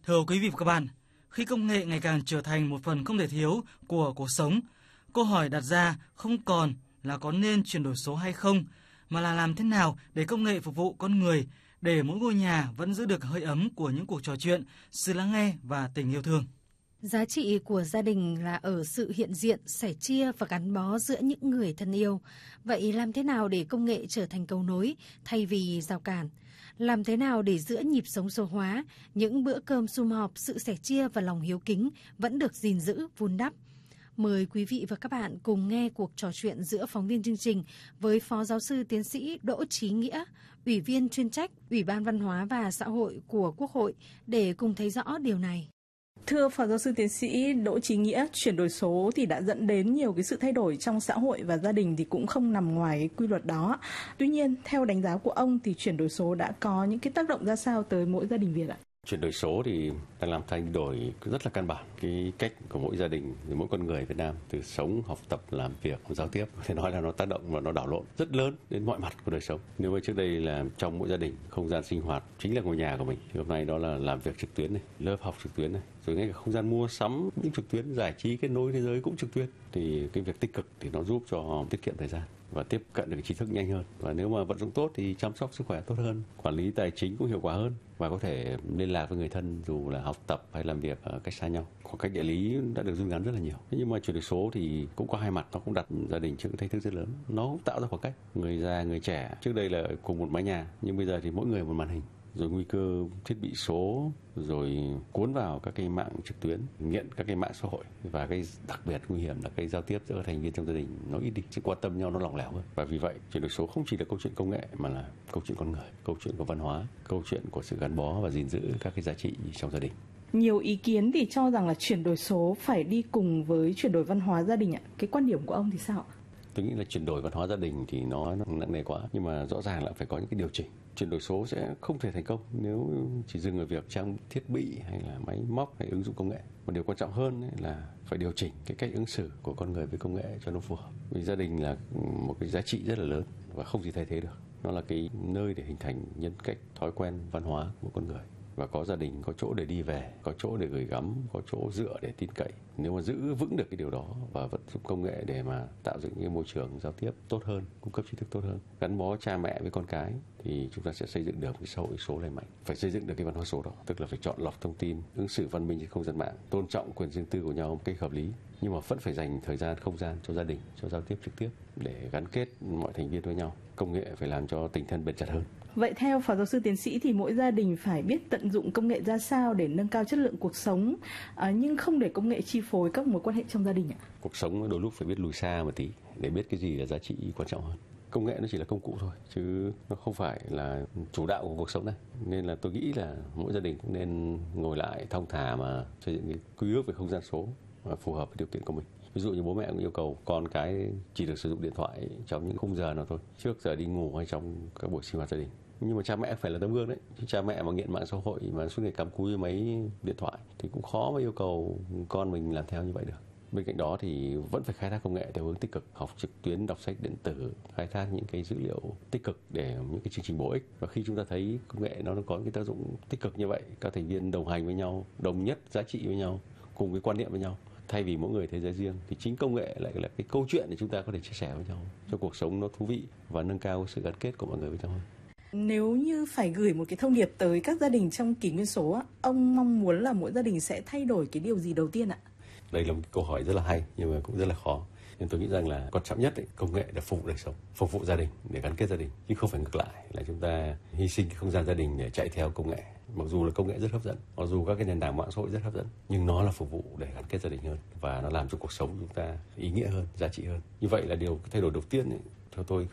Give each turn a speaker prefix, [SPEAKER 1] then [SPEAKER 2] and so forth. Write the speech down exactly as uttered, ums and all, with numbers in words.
[SPEAKER 1] Thưa quý vị và các bạn, khi công nghệ ngày càng trở thành một phần không thể thiếu của cuộc sống, câu hỏi đặt ra không còn là có nên chuyển đổi số hay không, mà là làm thế nào để công nghệ phục vụ con người, để mỗi ngôi nhà vẫn giữ được hơi ấm của những cuộc trò chuyện, sự lắng nghe và tình yêu thương.
[SPEAKER 2] Giá trị của gia đình là ở sự hiện diện, sẻ chia và gắn bó giữa những người thân yêu. Vậy làm thế nào để công nghệ trở thành cầu nối thay vì rào cản? Làm thế nào để giữa nhịp sống số hóa, những bữa cơm sum họp, sự sẻ chia và lòng hiếu kính vẫn được gìn giữ, vun đắp? Mời quý vị và các bạn cùng nghe cuộc trò chuyện giữa phóng viên chương trình với Phó Giáo sư Tiến sĩ Đỗ Chí Nghĩa, Ủy viên chuyên trách Ủy ban Văn hóa và Xã hội của Quốc hội để cùng thấy rõ điều này.
[SPEAKER 3] Thưa Phó Giáo sư Tiến sĩ Đỗ Chí Nghĩa, chuyển đổi số thì đã dẫn đến nhiều cái sự thay đổi trong xã hội và gia đình thì cũng không nằm ngoài cái quy luật đó. Tuy nhiên, theo đánh giá của ông thì chuyển đổi số đã có những cái tác động ra sao tới mỗi gia đình Việt ạ?
[SPEAKER 4] Chuyển đổi số thì đang làm thay đổi rất là căn bản cái cách của mỗi gia đình, mỗi con người Việt Nam, từ sống, học tập, làm việc, giao tiếp. Phải nói là nó tác động và nó đảo lộn rất lớn đến mọi mặt của đời sống. Nếu mà trước đây là trong mỗi gia đình, không gian sinh hoạt chính là ngôi nhà của mình, thì hôm nay đó là làm việc trực tuyến này, lớp học trực tuyến này, rồi ngay cả không gian mua sắm cũng trực tuyến, giải trí kết nối thế giới cũng trực tuyến. Thì cái việc tích cực thì nó giúp cho tiết kiệm thời gian và tiếp cận được tri thức nhanh hơn. Và nếu mà vận dụng tốt thì chăm sóc sức khỏe tốt hơn, quản lý tài chính cũng hiệu quả hơn và có thể liên lạc với người thân dù là học tập hay làm việc ở cách xa nhau. Khoảng cách địa lý đã được rút ngắn rất là nhiều. Nhưng mà chuyển đổi số thì cũng có hai mặt, nó cũng đặt gia đình trước thách thức rất lớn. Nó cũng tạo ra khoảng cách người già, người trẻ. Trước đây là cùng một mái nhà, nhưng bây giờ thì mỗi người một màn hình. Rồi nguy cơ thiết bị số, rồi cuốn vào các cái mạng trực tuyến, nghiện các cái mạng xã hội, và cái đặc biệt nguy hiểm là cái giao tiếp giữa các thành viên trong gia đình nó ít đi, sự quan tâm nhau nó lỏng lẻo hơn. Và vì vậy chuyển đổi số không chỉ là câu chuyện công nghệ mà là câu chuyện con người, câu chuyện của văn hóa, câu chuyện của sự gắn bó và gìn giữ các cái giá trị trong gia đình.
[SPEAKER 3] Nhiều ý kiến thì cho rằng là chuyển đổi số phải đi cùng với chuyển đổi văn hóa gia đình ạ. Cái quan điểm của ông thì sao ạ?
[SPEAKER 4] Tôi nghĩ là chuyển đổi văn hóa gia đình thì nó nặng nề quá, nhưng mà rõ ràng là phải có những cái điều chỉnh. Chuyển đổi số sẽ không thể thành công nếu chỉ dừng ở việc trang thiết bị hay là máy móc hay ứng dụng công nghệ. Một điều quan trọng hơn là phải điều chỉnh cái cách ứng xử của con người với công nghệ cho nó phù hợp. Vì gia đình là một cái giá trị rất là lớn và không gì thay thế được. Nó là cái nơi để hình thành nhân cách, thói quen, văn hóa của con người. Và có gia đình, có chỗ để đi về, có chỗ để gửi gắm, có chỗ dựa để tin cậy. Nếu mà giữ vững được cái điều đó và vận dụng công nghệ để mà tạo dựng cái môi trường giao tiếp tốt hơn, cung cấp tri thức tốt hơn, gắn bó cha mẹ với con cái, thì chúng ta sẽ xây dựng được cái xã hội số lành mạnh. Phải xây dựng được cái văn hóa số đó, tức là phải chọn lọc thông tin, ứng xử văn minh trên không gian mạng, tôn trọng quyền riêng tư của nhau một cách hợp lý, nhưng mà vẫn phải dành thời gian, không gian cho gia đình, cho giao tiếp trực tiếp để gắn kết mọi thành viên với nhau. Công nghệ phải làm cho tình thân bền chặt hơn.
[SPEAKER 3] Vậy theo Phó Giáo sư Tiến sĩ thì mỗi gia đình phải biết tận dụng công nghệ ra sao để nâng cao chất lượng cuộc sống, à, nhưng không để công nghệ chi phối các mối quan hệ trong gia đình ạ?
[SPEAKER 4] Cuộc sống đôi lúc phải biết lùi xa một tí để biết cái gì là giá trị quan trọng hơn. Công nghệ nó chỉ là công cụ thôi, chứ nó không phải là chủ đạo của cuộc sống này. Nên là tôi nghĩ là mỗi gia đình cũng nên ngồi lại thong thả mà xây dựng cái quy ước về không gian số và phù hợp với điều kiện của mình. Ví dụ như bố mẹ cũng yêu cầu con cái chỉ được sử dụng điện thoại trong những khung giờ nào thôi, trước giờ đi ngủ hay trong các buổi sinh hoạt gia đình. Nhưng mà cha mẹ phải là tấm gương đấy. Chứ cha mẹ mà nghiện mạng xã hội mà suốt ngày cắm cúi với máy điện thoại thì cũng khó mà yêu cầu con mình làm theo như vậy được. Bên cạnh đó thì vẫn phải khai thác công nghệ theo hướng tích cực, học trực tuyến, đọc sách điện tử, khai thác những cái dữ liệu tích cực để những cái chương trình bổ ích. Và khi chúng ta thấy công nghệ nó có những cái tác dụng tích cực như vậy, các thành viên đồng hành với nhau, đồng nhất giá trị với nhau, cùng cái quan niệm với nhau, thay vì mỗi người thế giới riêng, thì chính công nghệ lại là cái câu chuyện để chúng ta có thể chia sẻ với nhau cho cuộc sống nó thú vị và nâng cao sự gắn kết của mọi người với nhau hơn.
[SPEAKER 3] Nếu như phải gửi một cái thông điệp tới các gia đình trong kỷ nguyên số, ông mong muốn là mỗi gia đình sẽ thay đổi cái điều gì đầu tiên ạ?
[SPEAKER 4] Đây là một câu hỏi rất là hay nhưng mà cũng rất là khó. Nhưng tôi nghĩ rằng là quan trọng nhất ấy, công nghệ để phục vụ đời sống, phục vụ gia đình, để gắn kết gia đình, chứ không phải ngược lại là chúng ta hy sinh cái không gian gia đình để chạy theo công nghệ. Mặc dù là công nghệ rất hấp dẫn, mặc dù các cái nền tảng mạng xã hội rất hấp dẫn, nhưng nó là phục vụ để gắn kết gia đình hơn và nó làm cho cuộc sống chúng ta ý nghĩa hơn, giá trị hơn. Như vậy là điều thay đổi đầu tiên ấy, theo tôi